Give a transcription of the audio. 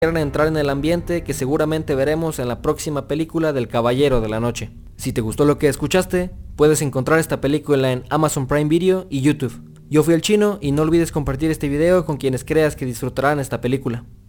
quieran entrar en el ambiente que seguramente veremos en la próxima película del Caballero de la Noche. Si te gustó lo que escuchaste, puedes encontrar esta película en Amazon Prime Video y YouTube. Yo fui el Chino y no olvides compartir este video con quienes creas que disfrutarán esta película.